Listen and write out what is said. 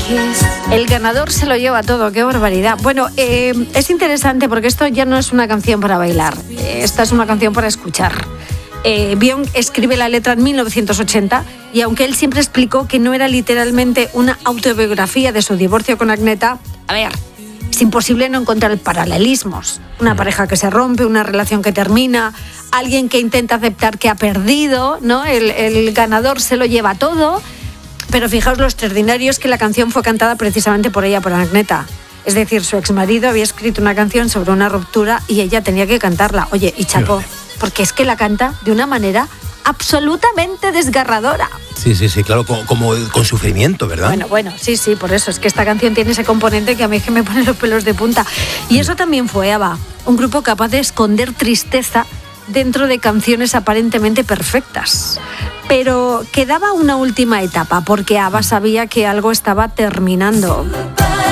El ganador se lo lleva todo, qué barbaridad. Bueno, es interesante porque esto ya no es una canción para bailar, esta es una canción para escuchar. Björk escribe la letra en 1980 y aunque él siempre explicó que no era literalmente una autobiografía de su divorcio con Agneta, a ver, es imposible no encontrar paralelismos. Una pareja que se rompe, una relación que termina, alguien que intenta aceptar que ha perdido, ¿no? El ganador se lo lleva todo. Pero fijaos lo extraordinario es que la canción fue cantada precisamente por ella, por Agneta. Es decir, su exmarido había escrito una canción sobre una ruptura y ella tenía que cantarla. Oye, y chapó, porque es que la canta de una manera absolutamente desgarradora. Sí, claro, como con sufrimiento, ¿verdad? Bueno, sí, por eso. Es que esta canción tiene ese componente que a mí es que me pone los pelos de punta. Y eso también fue ABBA, un grupo capaz de esconder tristeza dentro de canciones aparentemente perfectas. Pero quedaba una última etapa, porque ABBA sabía que algo estaba terminando.